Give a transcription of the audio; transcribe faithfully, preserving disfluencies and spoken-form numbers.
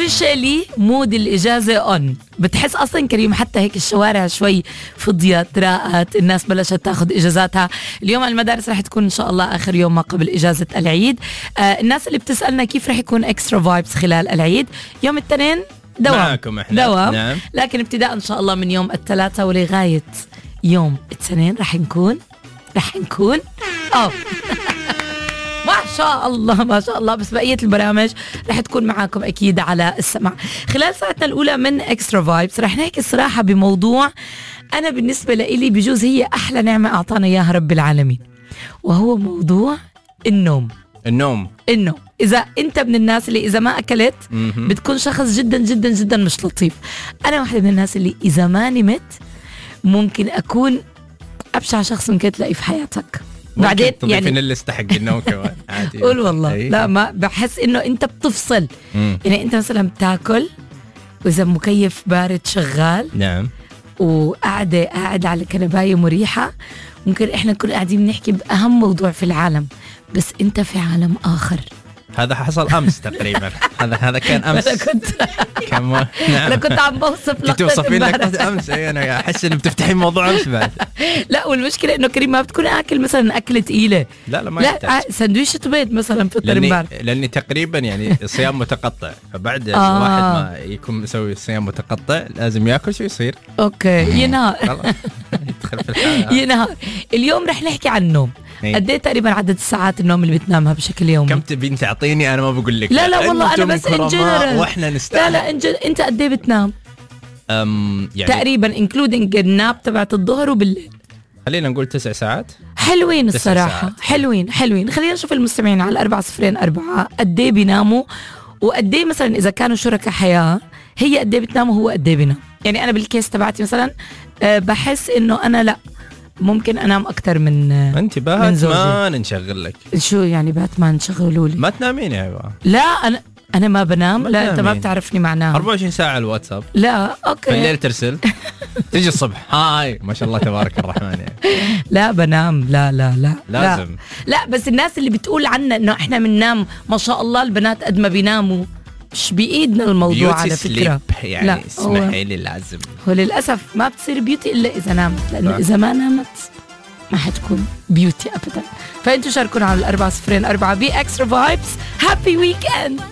اوفيشالي مود الاجازه اون. بتحس اصلا كريم حتى هيك الشوارع شوي فضيت راقت، الناس بلشت تاخذ اجازاتها. اليوم المدارس رح تكون ان شاء الله اخر يوم ما قبل اجازه العيد. آه الناس اللي بتسالنا كيف رح يكون اكسترا فايبس خلال العيد، يوم الاثنين دوام معكم احنا دوام نعم. لكن ابتداء ان شاء الله من يوم الثلاثاء ولغايه يوم الاثنين رح نكون رح نكون اه ما شاء الله ما شاء الله. بس بقية البرامج رح تكون معاكم أكيد على السمع. خلال ساعتنا الأولى من إكسترا فايبس رح نحكي الصراحة بموضوع أنا بالنسبة لإلي بجوز هي أحلى نعمة أعطانا إياها رب العالمين، وهو موضوع النوم. النوم النوم إذا أنت من الناس اللي إذا ما أكلت بتكون شخص جدا جدا جدا مش لطيف. أنا واحدة من الناس اللي إذا ما نمت ممكن أكون أبشع شخص ممكن تلاقي في حياتك. بعدين يعني اللي استحق النوم كمان عادي. قول والله أيه. لا ما بحس انه انت بتفصل. مم. يعني انت مثلا بتاكل واذا مكيف بارد شغال نعم وقاعده قاعد على كنبايه مريحه، ممكن احنا نكون قاعدين بنحكي باهم موضوع في العالم بس انت في عالم اخر. هذا حصل امس تقريبا. هذا هذا كان امس. انا كنت كم نعم. انا كنت عم بوصف لك توصفين لك امس. اي انا احس انه بتفتحين موضوع امس بعد. لا والمشكله انه كريم ما بتكون اكل مثلا اكله ثقيله. لا لا ما لا سندويشه بيض مثلا في الطريق، لاني تقريبا يعني صيام متقطع، فبعد آه. الواحد ما يكون مسوي صيام متقطع لازم ياكل شو يصير. اوكي ينهار يدخل في الحالة. ينهار. اليوم رح نحكي عن النوم. قد ايه تقريبا عدد الساعات النوم اللي بتنامها بشكل يومي؟ كم تبين تعطيني؟ انا ما بقول لك. لا لا والله انا بس انجنرال واحنا نستاهل. لا لا انجل... انت قد ايه بتنام؟ أم يعني تقريبا انكلودينج الناب تبعت الظهر وبالليل. خلينا نقول تسع ساعات. حلوين الصراحه ساعات. حلوين حلوين. خلينا نشوف المستمعين على الأربعة صفرين أربعة قد ايه بيناموا، وقد ايه مثلا اذا كانوا شركاء حياه هي قد ايه بتنام وهو قد ايه بينام. يعني انا بالكيس تبعتي مثلا أه بحس انه انا لا ممكن انام اكثر من انت باتمان نشغل لك. شو يعني باتمان نشغلوا لي؟ ما تنامين يا عيوة. لا انا انا ما بنام. ما لا تنامين. انت ما بتعرفني معناها. أربعة وعشرين ساعة الواتساب. لا اوكي. في الليل ترسل تيجي الصبح هاي ما شاء الله تبارك الرحمن يعني. لا بنام. لا لا لا لازم. لا, لا بس الناس اللي بتقول عنا انه احنا بننام ما شاء الله البنات قد ما بيناموا، مش بايدنا الموضوع على فكرة. يعني لا اسمحي لي لازم. هو للاسف ما بتصير بيوتي الا اذا نامت، لانه اذا ما نامت ما حتكون بيوتي ابدا. فانتوا شاركونا على الأربعة صفرين أربعة بي اكسترا فايبس. هابي ويك اند.